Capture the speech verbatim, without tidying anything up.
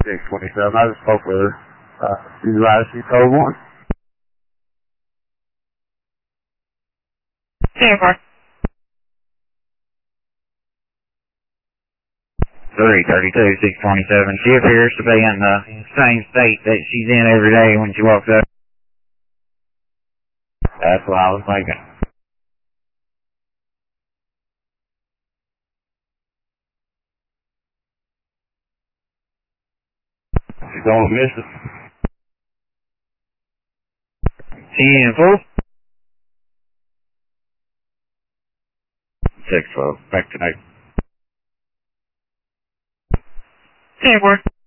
six twenty-seven. I just spoke with her. Uh, she's right. She told one. ten four. three thirty-two, six twenty-seven. She appears to be in the same state that she's in every day when she walks up. That's what I was thinking. She's going to miss it. ten four. six twelve. Back to night. ten four.